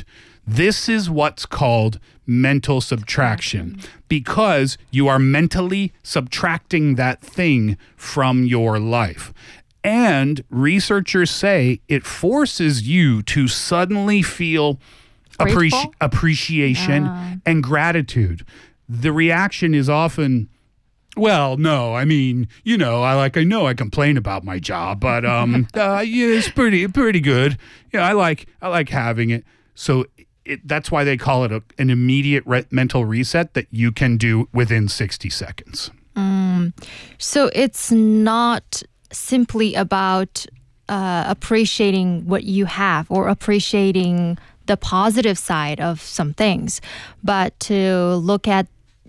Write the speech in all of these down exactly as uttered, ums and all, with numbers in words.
reset. This is what's called mental subtraction because you are mentally subtracting that thing from your life. And researchers say it forces you to suddenly feel appreci- appreciation uh. and gratitude. The reaction is often, well, no, I mean, you know, I like, I know I complain about my job, but um, uh, yeah, it's pretty, pretty good. Yeah, I like, I like having it. So it, that's why they call it a, an immediate re- mental reset that you can do within sixty seconds. Mm. So it's not simply about uh, appreciating what you have or appreciating the positive side of some things, but to look at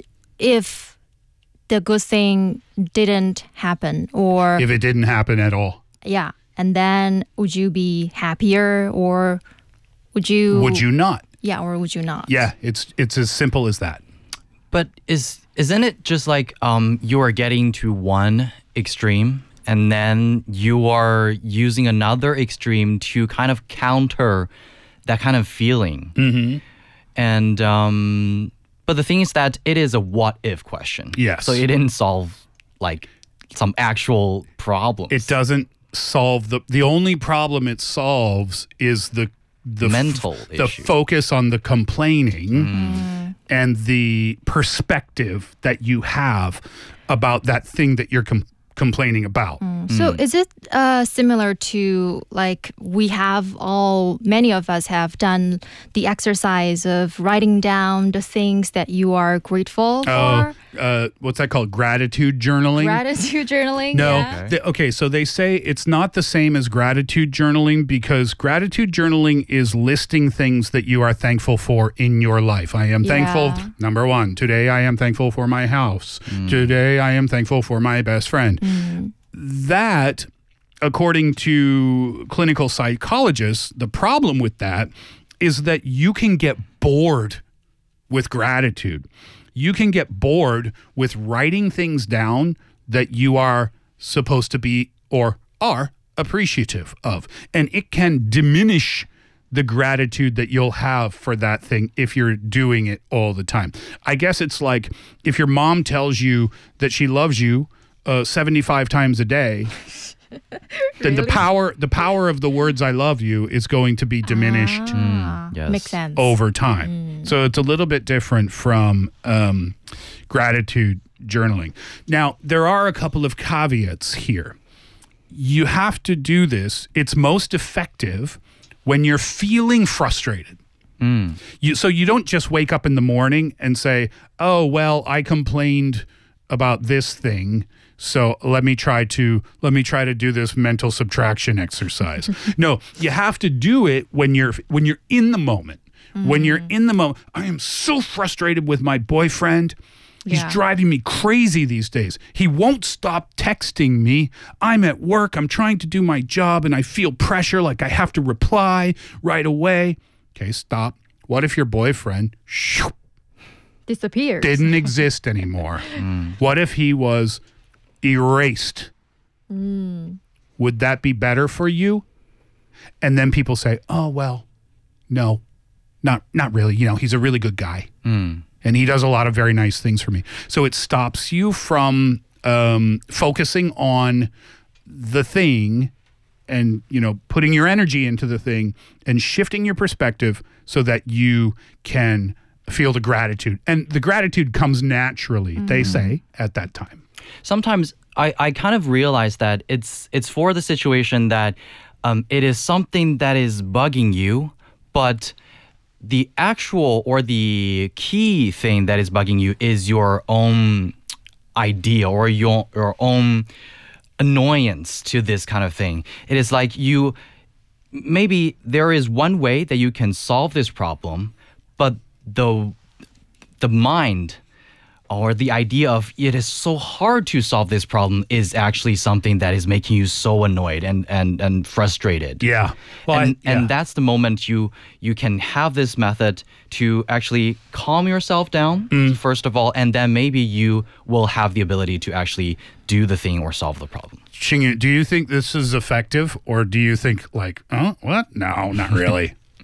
if the good thing didn't happen or if it didn't happen at all. Yeah. And then would you be happier or would you Would you not? Yeah, or would you not? Yeah, it's it's as simple as that. But is isn't it just like um you are getting to one extreme and then you are using another extreme to kind of counter that kind of feeling? Mm-hmm. And um but the thing is that it is a what if question. Yes. So it didn't solve like some actual problems. It doesn't solve the the only problem it solves is the the mental f- the issue. focus on the complaining Mm. and the perspective that you have about that thing that you're com- complaining about. Mm. So is it uh, similar to like we have all, many of us have done the exercise of writing down the things that you are grateful Oh, for? uh, what's that called? Gratitude journaling? Gratitude journaling? No. Yeah. Okay. Th- okay, so they say it's not the same as gratitude journaling because gratitude journaling is listing things that you are thankful for in your life. I am Yeah. thankful, number one, today I am thankful for my house. Today I am thankful for my best friend. Mm. That, according to clinical psychologists, the problem with that is that you can get bored with gratitude. You can get bored with writing things down that you are supposed to be or are appreciative of. And it can diminish the gratitude that you'll have for that thing if you're doing it all the time. I guess it's like if your mom tells you that she loves you uh, seventy-five times a day, then the Really? power the power of the words I love you is going to be diminished Ah, yes. Makes sense. over time. So it's a little bit different from um, gratitude journaling. Now, there are a couple of caveats here. You have to do this. It's most effective when you're feeling frustrated. Mm. You, so you don't just wake up in the morning and say, oh, well, I complained about this thing. So let me try to let me try to do this mental subtraction exercise. No, you have to do it when you're when you're in the moment. When you're in the moment, I am so frustrated with my boyfriend. He's Yeah. driving me crazy these days. He won't stop texting me. I'm at work. I'm trying to do my job and I feel pressure like I have to reply right away. Okay, stop. What if your boyfriend shoo, Disappears. didn't exist anymore? What if he was erased? Would that be better for you? And then people say, oh, well, no, not not really. You know, he's a really good guy. Mm. And he does a lot of very nice things for me. So it stops you from um, focusing on the thing and, you know, putting your energy into the thing and shifting your perspective so that you can feel the gratitude. And the gratitude comes naturally, they say, at that time. Sometimes I, I kind of realize that it's it's for the situation that um, it is something that is bugging you, but the actual or the key thing that is bugging you is your own idea or your your own annoyance to this kind of thing. It is like you maybe there is one way that you can solve this problem, but the the mind or the idea of it is so hard to solve this problem is actually something that is making you so annoyed and and, and frustrated. Yeah. Well, and I- yeah. and that's the moment you you can have this method to actually calm yourself down, Mm. first of all, and then maybe you will have the ability to actually do the thing or solve the problem. Xingyu, do you think this is effective or do you think like, oh, what? No, not really.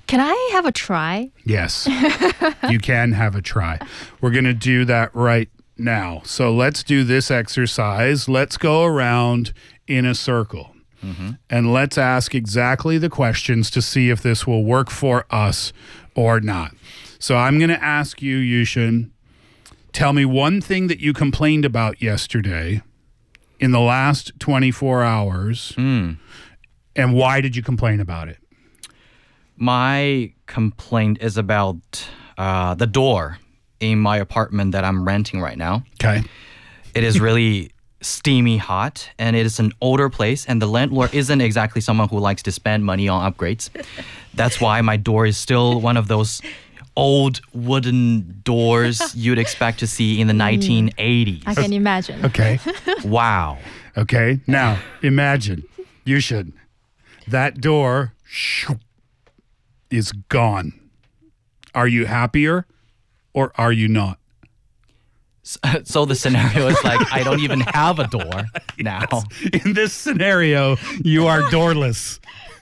Can I have a try? Yes, you can have a try. We're going to do that right now. So let's do this exercise. Let's go around in a circle. Mm-hmm. And let's ask exactly the questions to see if this will work for us or not. So I'm going to ask you, Yushin, tell me one thing that you complained about yesterday in the last twenty-four hours. Mm. And why did you complain about it? My complaint is about uh, the door in my apartment that I'm renting right now. Okay. It is really steamy hot, and it is an older place, and the landlord isn't exactly someone who likes to spend money on upgrades. That's why my door is still one of those old wooden doors you'd expect to see in the nineteen eighties. I can imagine. Okay. Wow. Okay. Now, imagine, you should, that door shoo, is gone. Are you happier or are you not? So the scenario is like, I don't even have a door now. Yes. In this scenario, you are doorless.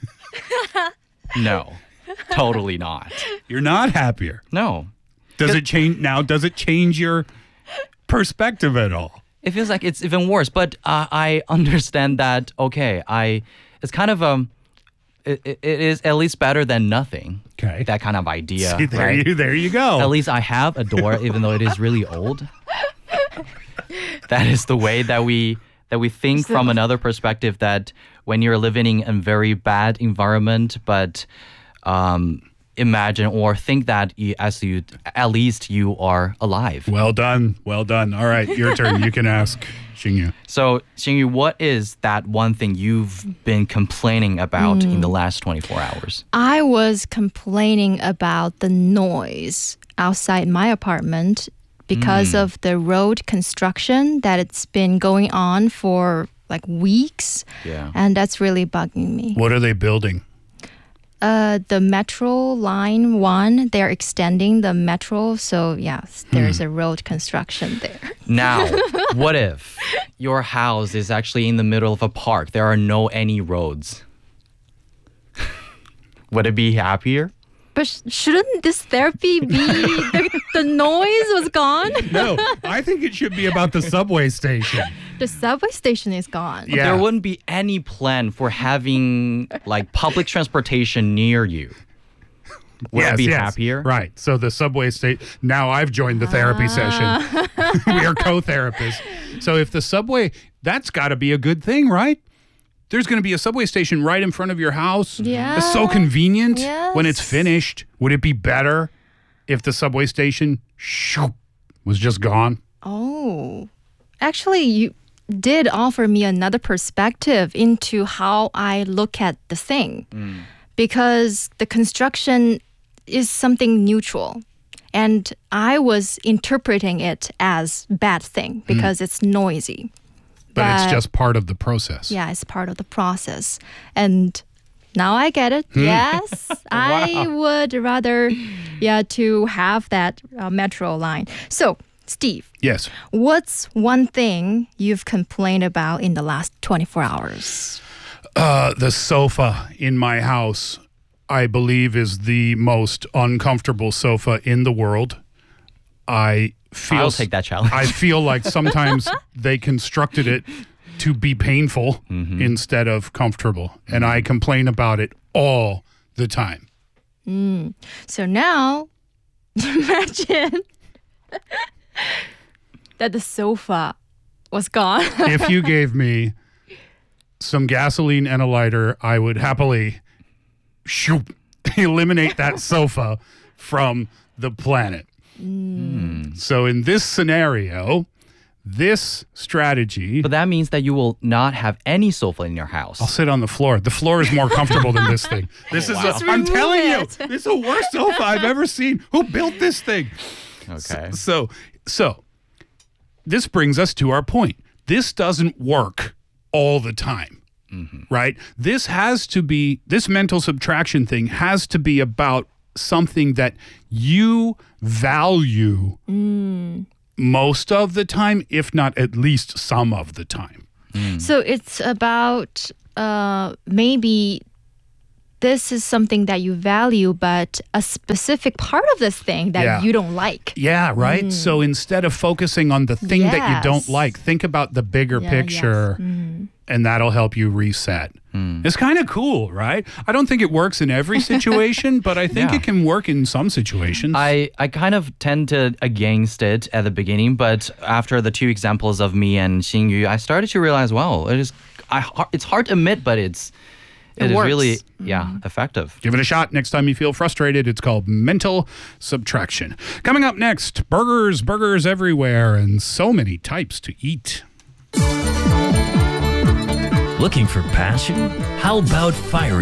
No, totally not. You're not happier. No. Does it change now? Does it change your perspective at all? It feels like it's even worse, but uh, I understand that, okay, I it's kind of um it, it it is at least better than nothing. Okay. That kind of idea. See, there right? you there you go. At least I have a door, even though it is really old. That is the way that we that we think from another perspective, that when you're living in a very bad environment, but um, imagine or think that you, as you at least you are alive. Well done. Well done. All right, your turn. You can ask Xingyu. So, Xingyu, what is that one thing you've been complaining about in the last twenty-four hours? I was complaining about the noise outside my apartment because Mm. of the road construction that it's been going on for like weeks. Yeah. And that's really bugging me. What are they building? Uh, the metro line one, they're extending the metro. So, yes, there's a road construction there. Now, what if your house is actually in the middle of a park? There are no any roads. Would it be happier? But sh- shouldn't this therapy be the, the noise was gone? No, I think it should be about the subway station. The subway station is gone. Yeah. There wouldn't be any plan for having like public transportation near you. Would Yes, it be yes. happier? Right. So the subway state. Now I've joined the therapy session. We are co-therapists. So if the subway, that's got to be a good thing, right? There's going to be a subway station right in front of your house. Yeah. It's so convenient when it's Yes. finished. Would it be better if the subway station shoo, was just gone? Oh, actually, you did offer me another perspective into how I look at the thing. Because the construction is something neutral. And I was interpreting it as bad thing because it's noisy. But, it's But- just part of the process. Yeah, it's part of the process. And now I get it. Yes, I would rather, yeah, to have that uh, metro line. So, Steve, Yes. what's one thing you've complained about in the last twenty-four hours? Uh, the sofa in my house, I believe, is the most uncomfortable sofa in the world. I feel I'll take that challenge. I feel like sometimes they constructed it to be painful instead of comfortable, and I complain about it all the time. So now, imagine that the sofa was gone. If you gave me some gasoline and a lighter, I would happily shoop, eliminate that sofa from the planet. So in this scenario, this strategy, But that means that you will not have any sofa in your house. I'll sit on the floor. The floor is more comfortable than this thing. This is, Just a, I'm remove telling you, it. this is the worst sofa I've ever seen. Who built this thing? Okay. So, so this brings us to our point. This doesn't work all the time, right? This has to be, this mental subtraction thing has to be about something that you value most of the time, if not at least some of the time. So it's about uh, maybe this is something that you value, but a specific part of this thing that Yeah. you don't like. Yeah, right? So instead of focusing on the thing that you don't Yes. like, think about the bigger Yeah, picture, and that'll help you reset. It's kind of cool, right? I don't think it works in every situation, but I think Yeah. it can work in some situations. I, I kind of tend to against it at the beginning, but after the two examples of me and Xingyu, I started to realize, wow, it is. I it's hard to admit, but it's It it is works. really yeah effective. Give it a shot next time you feel frustrated. It's called mental subtraction. Coming up next, burgers, burgers everywhere, and so many types to eat. Looking for passion? How about fiery